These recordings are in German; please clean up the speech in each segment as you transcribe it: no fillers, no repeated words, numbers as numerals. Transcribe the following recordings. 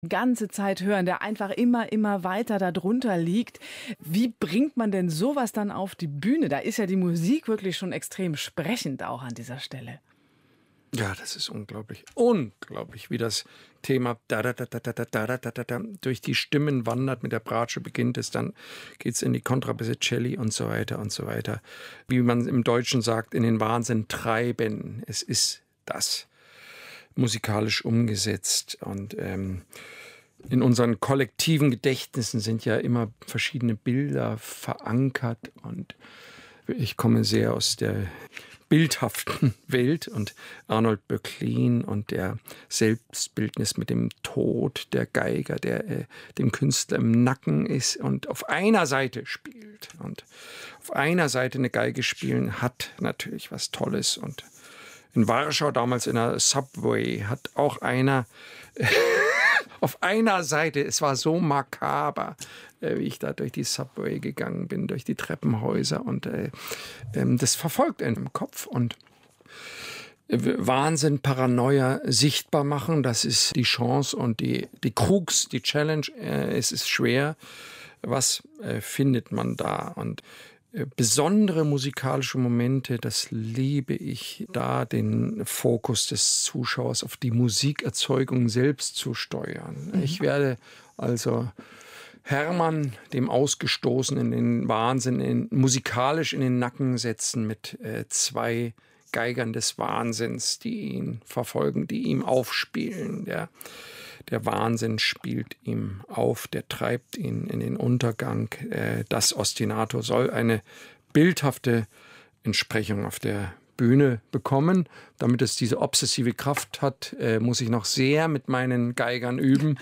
ganze Zeit hören, der einfach immer weiter darunter liegt. Wie bringt man denn sowas dann auf die Bühne? Da ist ja die Musik wirklich schon extrem sprechend auch an dieser Stelle. Ja, das ist unglaublich. Unglaublich, wie das Thema da, da, da, da, da, da, da, da, da, durch die Stimmen wandert. Mit der Bratsche beginnt es, dann geht es in die Kontrabässe, Celli und so weiter und so weiter. Wie man im Deutschen sagt, in den Wahnsinn treiben. Es ist das musikalisch umgesetzt. Und in unseren kollektiven Gedächtnissen sind ja immer verschiedene Bilder verankert. Und ich komme sehr aus der bildhaften Welt und Arnold Böcklin und der Selbstbildnis mit dem Tod, der Geiger, der dem Künstler im Nacken ist und auf einer Seite spielt. Und auf einer Seite eine Geige spielen hat natürlich was Tolles. Und in Warschau, damals in der Subway, hat auch einer auf einer Seite, es war so makaber, wie ich da durch die Subway gegangen bin, durch die Treppenhäuser, und das verfolgt einen im Kopf. Und Wahnsinn, Paranoia sichtbar machen, das ist die Chance und die Krux, die Challenge. Es ist schwer. Was findet man da? Und besondere musikalische Momente, das liebe ich, da den Fokus des Zuschauers auf die Musikerzeugung selbst zu steuern. Ich werde also Hermann, dem Ausgestoßen in den Wahnsinn, musikalisch in den Nacken setzen mit zwei Geigern des Wahnsinns, die ihn verfolgen, die ihm aufspielen. Der Wahnsinn spielt ihm auf, der treibt ihn in den Untergang. Das Ostinato soll eine bildhafte Entsprechung auf der Bühne bekommen. Damit es diese obsessive Kraft hat, muss ich noch sehr mit meinen Geigern üben.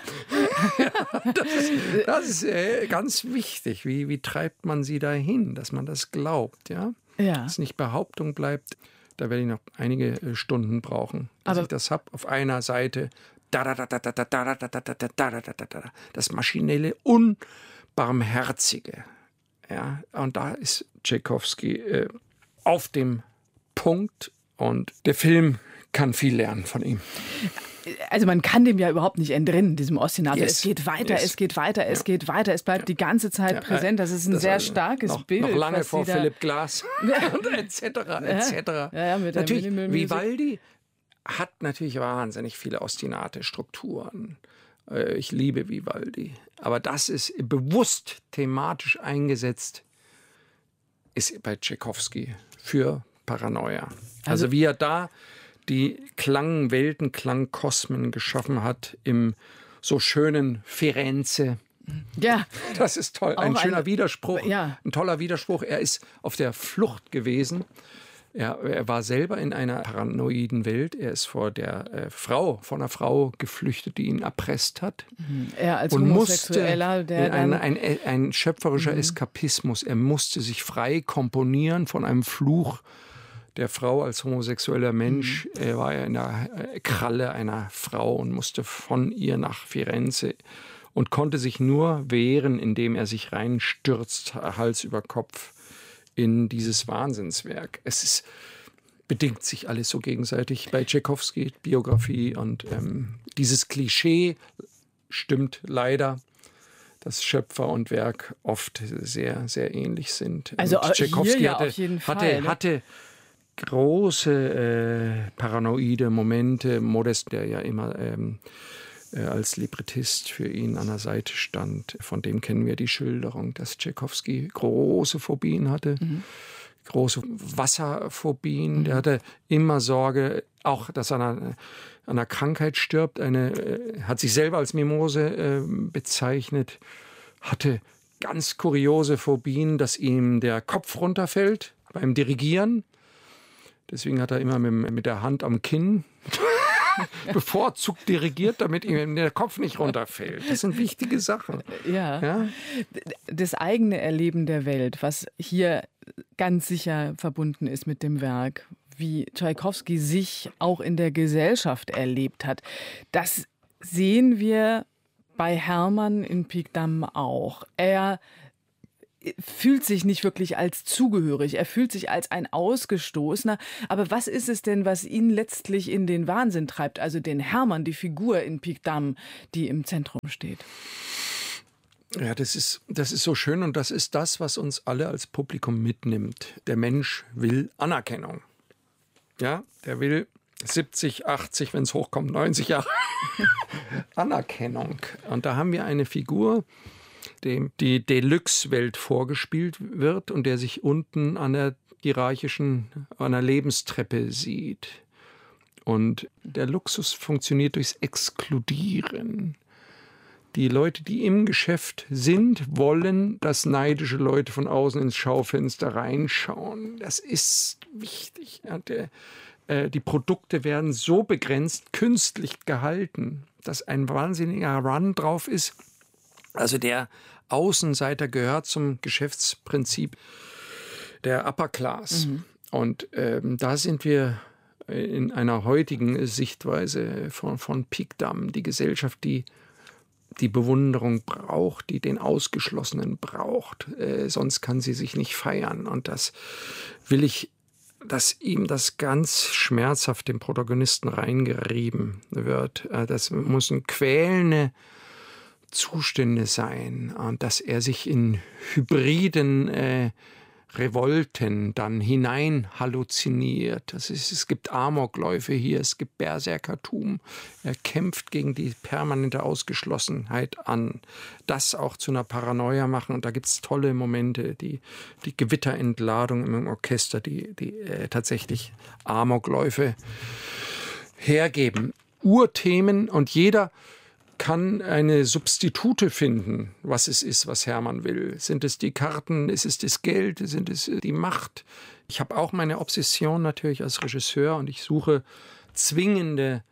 Das ist ganz wichtig. Wie treibt man sie dahin, dass man das glaubt? Ja? Dass es nicht Behauptung bleibt. Da werde ich noch einige Stunden brauchen, dass ich das habe. Auf einer Seite das maschinelle, unbarmherzige. Ja? Und da ist Tschaikowski auf dem Punkt, und der Film kann viel lernen von ihm. Also man kann dem ja überhaupt nicht entrinnen, diesem Ostinato. Yes. Es geht weiter, Yes. es geht weiter, es geht weiter. Es bleibt die ganze Zeit präsent. Das ist ein sehr starkes Bild. Noch lange vor Philipp Glass und etc. Ja, mit natürlich, der Minimal Music. Vivaldi hat natürlich wahnsinnig viele ostinate Strukturen. Ich liebe Vivaldi. Aber das ist bewusst thematisch eingesetzt, ist bei Tschaikowski für Paranoia. Also wie er da die Klangwelten, Klangkosmen geschaffen hat im so schönen Firenze. Ja. Das ist toll. Ein schöner Widerspruch, ja. Ein toller Widerspruch. Er ist auf der Flucht gewesen. Er war selber in einer paranoiden Welt. Er ist vor einer Frau geflüchtet, die ihn erpresst hat. Er als und Homosexueller, der ein schöpferischer Eskapismus. Er musste sich frei komponieren von einem Fluch der Frau als homosexueller Mensch. Er war ja in der Kralle einer Frau und musste von ihr nach Firenze und konnte sich nur wehren, indem er sich reinstürzt, Hals über Kopf, in dieses Wahnsinnswerk. Bedingt sich alles so gegenseitig bei Tschaikowski, Biografie, und dieses Klischee stimmt leider, dass Schöpfer und Werk oft sehr, sehr ähnlich sind. Also Tschaikowski auf jeden Fall, hatte große paranoide Momente. Modest, der ja immer als Librettist für ihn an der Seite stand, von dem kennen wir die Schilderung, dass Tschaikowski große Phobien hatte, große Wasserphobien. Der hatte immer Sorge, auch dass er an einer Krankheit stirbt. Hat sich selber als Mimose bezeichnet, hatte ganz kuriose Phobien, dass ihm der Kopf runterfällt beim Dirigieren. Deswegen hat er immer mit der Hand am Kinn bevorzugt dirigiert, damit ihm der Kopf nicht runterfällt. Das sind wichtige Sachen. Ja. Das eigene Erleben der Welt, was hier ganz sicher verbunden ist mit dem Werk, wie Tschaikowski sich auch in der Gesellschaft erlebt hat, das sehen wir bei Hermann in Pik Dam auch. Er fühlt sich nicht wirklich als zugehörig. Er fühlt sich als ein Ausgestoßener. Aber was ist es denn, was ihn letztlich in den Wahnsinn treibt? Also den Hermann, die Figur in Picdam, die im Zentrum steht. Ja, das ist so schön und das ist das, was uns alle als Publikum mitnimmt. Der Mensch will Anerkennung. Ja, der will 70, 80, wenn es hochkommt, 90 Jahre Anerkennung. Und da haben wir eine Figur, dem die Deluxe-Welt vorgespielt wird und der sich unten an der Lebenstreppe sieht. Und der Luxus funktioniert durchs Exkludieren. Die Leute, die im Geschäft sind, wollen, dass neidische Leute von außen ins Schaufenster reinschauen. Das ist wichtig. Die Produkte werden so begrenzt künstlich gehalten, dass ein wahnsinniger Run drauf ist. Also der Außenseiter gehört zum Geschäftsprinzip der Upper Class. Und da sind wir in einer heutigen Sichtweise von Picdam, die Gesellschaft, die Bewunderung braucht, die den Ausgeschlossenen braucht. Sonst kann sie sich nicht feiern. Und das will ich, dass ihm das ganz schmerzhaft dem Protagonisten reingerieben wird. Das müssen quälende Zustände sein. Und dass er sich in hybriden Revolten dann hinein halluziniert. Es gibt Amokläufe hier, es gibt Berserkertum. Er kämpft gegen die permanente Ausgeschlossenheit an. Das auch zu einer Paranoia machen. Und da gibt es tolle Momente, die Gewitterentladung im Orchester, die tatsächlich Amokläufe hergeben. Urthemen und jeder kann eine Substitute finden, was es ist, was Hermann will. Sind es die Karten, ist es das Geld, sind es die Macht? Ich habe auch meine Obsession natürlich als Regisseur und ich suche zwingende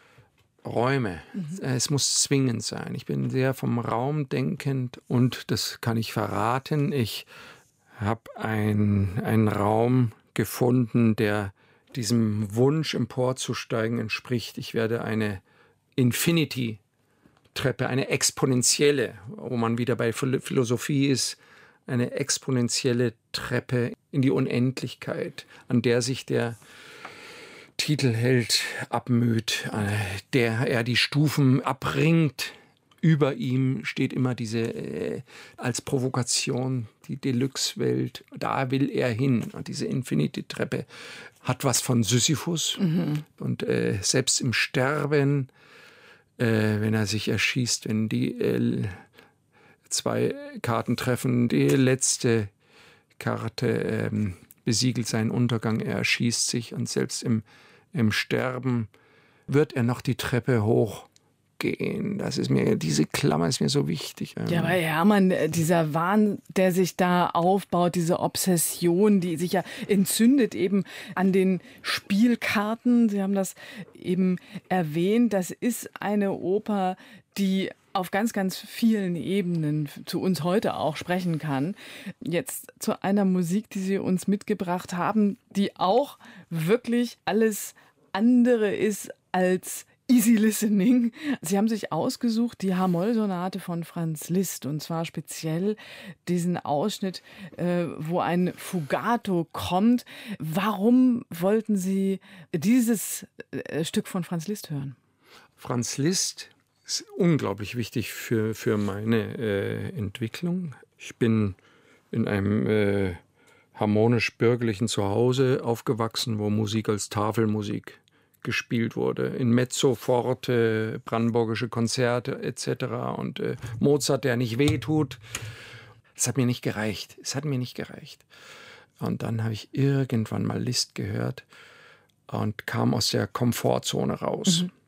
Räume. Es muss zwingend sein. Ich bin sehr vom Raum denkend und das kann ich verraten. Ich habe einen Raum gefunden, der diesem Wunsch emporzusteigen entspricht. Ich werde eine Infinity Treppe, eine exponentielle, wo man wieder bei Philosophie ist, eine exponentielle Treppe in die Unendlichkeit, an der sich der Titelheld abmüht, der er die Stufen abringt. Über ihm steht immer diese als Provokation die Deluxe-Welt. Da will er hin. Und diese Infinity-Treppe hat was von Sisyphus. Und selbst im Sterben, wenn er sich erschießt, wenn die zwei Karten treffen, die letzte Karte besiegelt seinen Untergang, er erschießt sich und selbst im Sterben wird er noch die Treppe hochgehen. Diese Klammer ist mir so wichtig. Ja, aber Hermann, dieser Wahn, der sich da aufbaut, diese Obsession, die sich ja entzündet eben an den Spielkarten. Sie haben das eben erwähnt. Das ist eine Oper, die auf ganz, ganz vielen Ebenen zu uns heute auch sprechen kann. Jetzt zu einer Musik, die Sie uns mitgebracht haben, die auch wirklich alles andere ist als Easy Listening. Sie haben sich ausgesucht die H-Moll-Sonate von Franz Liszt und zwar speziell diesen Ausschnitt, wo ein Fugato kommt. Warum wollten Sie dieses Stück von Franz Liszt hören? Franz Liszt ist unglaublich wichtig für meine Entwicklung. Ich bin in einem harmonisch-bürgerlichen Zuhause aufgewachsen, wo Musik als Tafelmusik gespielt wurde. In Mezzo forte, brandenburgische Konzerte etc. Und Mozart, der nicht wehtut. Es hat mir nicht gereicht. Und dann habe ich irgendwann mal Liszt gehört und kam aus der Komfortzone raus.